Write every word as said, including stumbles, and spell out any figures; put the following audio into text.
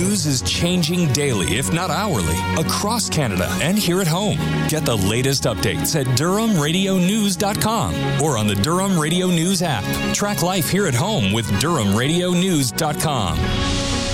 news is changing daily, if not hourly, across Canada and here at home. Get the latest updates at Durham Radio News dot com or on the Durham Radio News app. Track life here at home with Durham Radio News dot com.